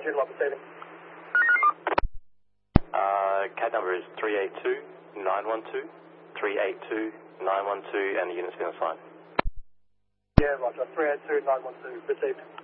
June 1 receiving. CAD number is 382-912, 382-912, and the unit's been assigned. Yeah, Roger. 382-912 received.